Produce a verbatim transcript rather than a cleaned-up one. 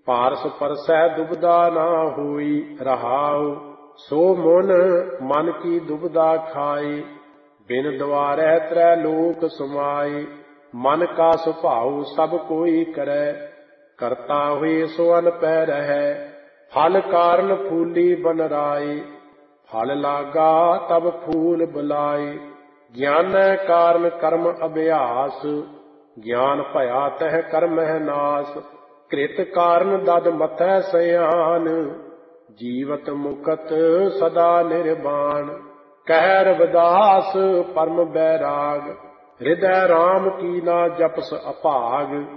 ਪਾਰਸ ਪਰਸੈ ਦੁਬਦਾ ਨਾ ਹੋਈ ਰਹਾਉ। ਸੋ ਮਨ ਮਨ ਕੀ ਦੁਬਦਾ ਖਾਏ, ਬਿਨ ਦੁਆਰੈ ਤ੍ਰੈ ਲੋਕ ਸਮਾਏ। ਮਨ ਕਾ ਸੁਭਾਉ ਸਭ ਕੋਈ ਕਰੈ, ਕਰਤਾ ਹੋਏ ਸੋ ਅਨ ਪੈ ਰਹੈ। ਫਲ ਕਾਰਨ ਫੂਲੀ ਬਨ ਰਾਏ, ਫਲ ਲਾਗਾ ਤਬ ਫੂਲ ਬੁਲਾਏ। ਗਿਆਨੈ ਕਾਰਨ ਕਰਮ ਅਭਿਆਸ, ਗਿਆਨ ਭਇਆ ਤਹਿ ਕਰਮਹਿ ਨਾਸ। ਕ੍ਰਿਤ ਕਾਰਨ ਦਦ ਮਥੈ ਸਿਆਨ, ਜੀਵਤ ਮੁਕਤ ਸਦਾ ਨਿਰਵਾਣ। ਕਹਿ ਰਵਿਦਾਸ ਪਰਮ ਬੈਰਾਗ, ਹਿਰਦੈ ਰਾਮ ਕੀ ਨਾ ਜਪਸ ਅਭਾਗ।